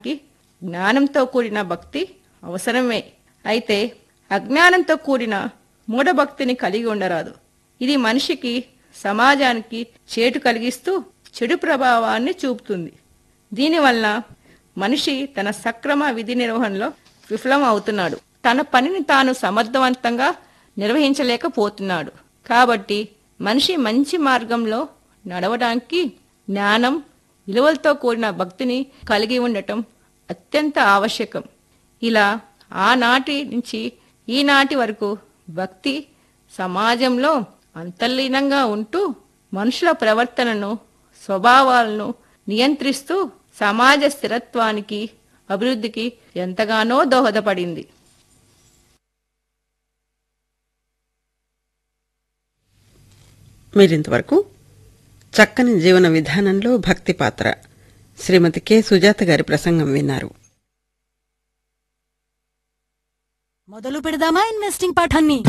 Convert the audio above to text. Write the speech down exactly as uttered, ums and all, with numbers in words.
కి జ్ఞానంతో కూడిన భక్తి అవసరమే. అయితే అజ్ఞానంతో కూడిన మూఢభక్తిని కలిగి ఉండరాదు. ఇది మనిషికి సమాజానికి చేటు కలిగిస్తూ చెడు ప్రభావాన్ని చూపుతుంది. దీనివల్ల మనిషి తన సక్రమ విధి నిర్వహణలో విఫలం అవుతున్నాడు. తన పనిని తాను సమర్థవంతంగా నిర్వహించలేకపోతున్నాడు. కాబట్టి మనిషి మంచి మార్గంలో నడవడానికి జ్ఞానం, విలువలతో కూడిన భక్తిని కలిగి ఉండటం అత్యంత ఆవశ్యకం. ఇలా ఆనాటి నుంచి ఈనాటి వరకు భక్తి సమాజంలో అంతర్లీనంగా ఉంటూ మనుషుల ప్రవర్తనను, స్వభావాలను నియంత్రిస్తూ సమాజ స్థిరత్వానికి, అభివృద్ధికి ఎంతగానో దోహదపడింది. మీరింతవరకు చక్కని జీవన విధానంలో భక్తి పాత్ర శ్రీమతి కె సుజాత గారి ప్రసంగం విన్నారు. మొదలు పెడదామా ఇన్వెస్టింగ్ పాఠాన్ని?